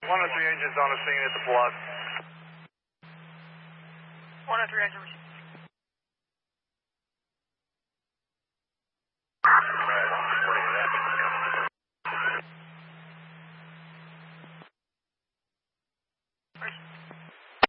103 engines on the scene at the plot. 103 engine received.